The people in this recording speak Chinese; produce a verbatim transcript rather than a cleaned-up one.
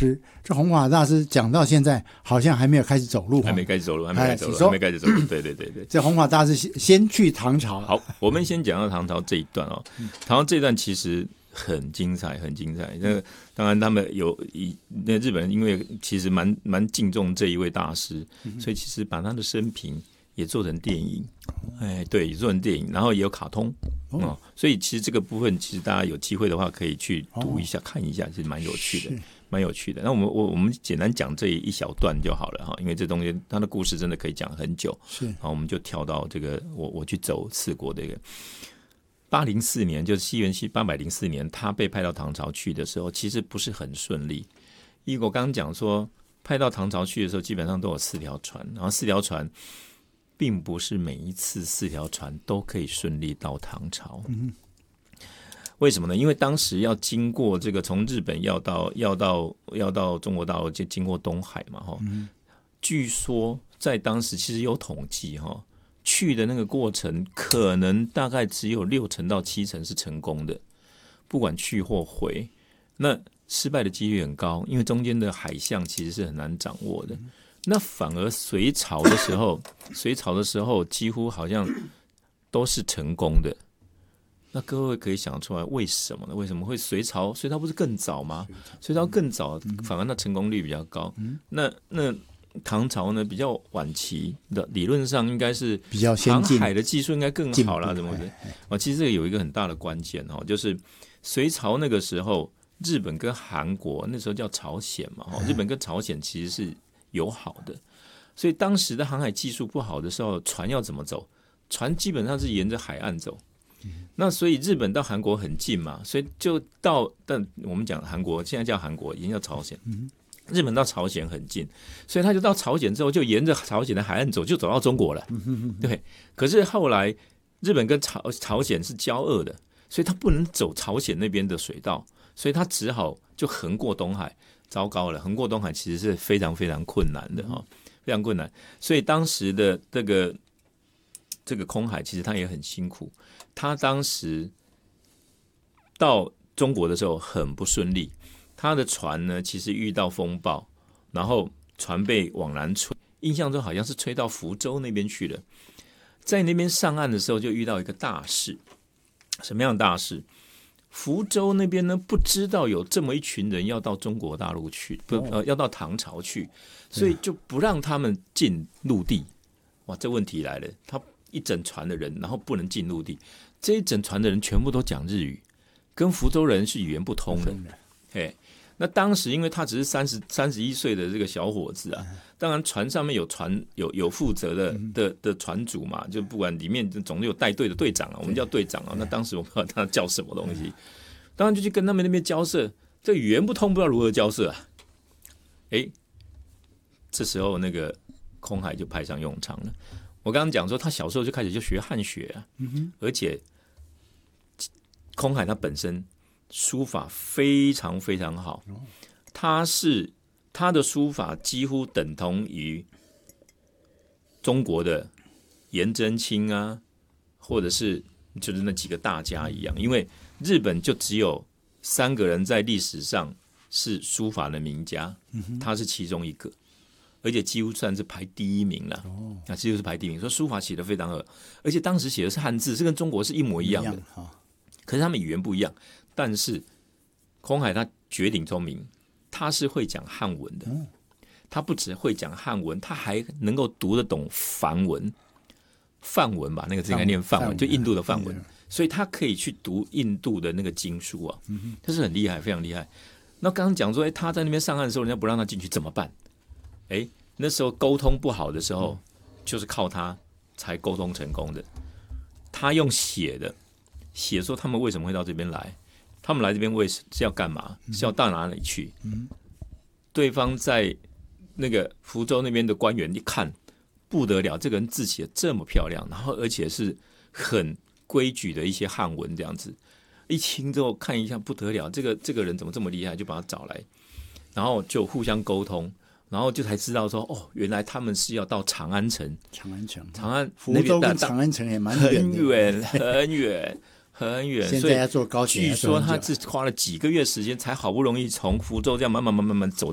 师，这弘法大师讲到现在好像还没有开始走路， 还没开始走路，还没开始走路，还没开始走路。对对对对， 这弘法大师先去唐朝。 好，我们先讲到唐朝这一段哦。唐朝这一段其实很精彩，很精彩。那当然他们有以那日本人因为其实蛮蛮敬重这一位大师，所以其实把他的生平也做成电影。哎，对，也做成电影，然后也有卡通。哦，所以其实这个部分，其实大家有机会的话，可以去读一下、哦、看一下，其实蛮有趣的，蛮有趣的。那我们我我们简单讲这一小段就好了哈，因为这东西它的故事真的可以讲很久。是，然后我们就跳到这个我我去走四国这个八零四年，就是西元八百零四年，他被派到唐朝去的时候，其实不是很顺利。因为我刚刚讲说，派到唐朝去的时候，基本上都有四条船，然后四条船。并不是每一次四条船都可以顺利到唐朝，嗯、为什么呢？因为当时要经过这个从日本要到要到要到中国大陆，就经过东海嘛，哈、嗯。据说在当时其实有统计哈，去的那个过程可能大概只有六成到七成是成功的，不管去或回，那失败的几率很高，因为中间的海象其实是很难掌握的。嗯，那反而隋朝的时候，隋朝的时候几乎好像都是成功的。那各位可以想出来为什么呢？为什么会隋朝？隋朝不是更早吗？隋朝更早，反而那成功率比较高。那那唐朝呢，比较晚期的，理论上应该是比较先进， 航海的技术应该更好啦，怎么的？哦，其实这个有一个很大的关键哦，就是隋朝那个时候，日本跟韩国那时候叫朝鲜嘛，日本跟朝鲜其实是友好的，所以当时的航海技术不好的时候，船要怎么走？船基本上是沿着海岸走。那所以日本到韩国很近嘛，所以就到，但我们讲韩国现在叫韩国，已经叫朝鲜。日本到朝鲜很近，所以他就到朝鲜之后，就沿着朝鲜的海岸走，就走到中国了。对，可是后来日本跟朝朝鲜是交恶的，所以他不能走朝鲜那边的水道，所以他只好就横过东海。糟糕了，横过东海其实是非常非常困难的哈，非常困难。所以当时的这个这个空海其实他也很辛苦，他当时到中国的时候很不顺利，他的船呢其实遇到风暴，然后船被往南吹，印象中好像是吹到福州那边去了。在那边上岸的时候就遇到一个大事，什么样的大事？福州那边呢，不知道有这么一群人要到中国大陆去，不、呃、要到唐朝去，所以就不让他们进陆地。哇，这问题来了，他一整船的人，然后不能进陆地，这一整船的人全部都讲日语，跟福州人是语言不通的。嘿，那当时因为他只是三十三十一岁的这个小伙子啊，当然船上面有船有有负责的的的船主嘛，就不管里面总有带队的队长啊，我们叫队长啊。那当时我不知道他叫什么东西，当然就去跟他们那边交涉，这语言不通，不知道如何交涉啊。哎，这时候那个空海就派上用场了。我刚刚讲说，他小时候就开始就学汉学啊，而且空海他本身书法非常非常好，他是他的书法几乎等同于中国的颜真卿啊，或者是就是那几个大家一样，因为日本就只有三个人在历史上是书法的名家，他是其中一个，而且几乎算是排第一名了。哦，那几乎是排第一名，说书法写得非常好，而且当时写的是汉字，是跟中国是一模一样的。可是他们语言不一样，但是空海他绝顶聪明，他是会讲汉文的。他不只会讲汉文，他还能够读得懂梵文，梵文吧，那个字应该念梵文，就印度的梵文，所以他可以去读印度的那个经书啊，他是很厉害，非常厉害。那刚刚讲说，哎，他在那边上岸的时候，人家不让他进去怎么办？哎，那时候沟通不好的时候，就是靠他才沟通成功的。他用写的，写说他们为什么会到这边来，他们来这边为是要干嘛，是要到哪里去？对方在那个福州那边的官员一看不得了，这个人字写得这么漂亮，然后而且是很规矩的一些汉文这样子，一听之后看一下不得了，这个这个人怎么这么厉害，就把他找来，然后就互相沟通，然后就才知道说，哦，原来他们是要到长安城。长安城，长安福州跟长安城也蛮远的， 很远很远很远。 现在要坐高铁， 据说他是花了几个月时间，才好不容易从福州这样慢慢慢慢慢慢走